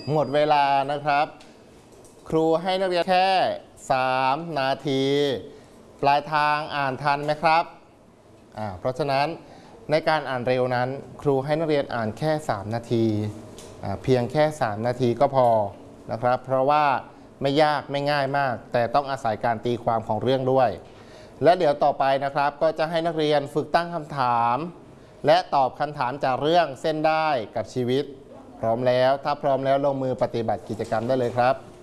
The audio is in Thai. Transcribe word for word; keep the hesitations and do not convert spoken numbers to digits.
หมดเวลานะครับครูให้นักเรียนแค่สามนาทีปลายทางอ่านทันไหมครับอ่าเพราะฉะนั้นในการอ่านเร็วนั้นครูให้นักเรียนอ่านแค่สามนาทีอ่าเพียงแค่สามนาทีก็พอนะครับเพราะว่าไม่ยากไม่ง่ายมากแต่ต้องอาศัยการตีความของเรื่องด้วยและเดี๋ยวต่อไปนะครับก็จะให้นักเรียนฝึกตั้งคำถามและตอบคำถามจากเรื่องเส้นได้กับชีวิตพร้อมแล้วถ้าพร้อมแล้วลงมือปฏิบัติกิจกรรมได้เลยครับ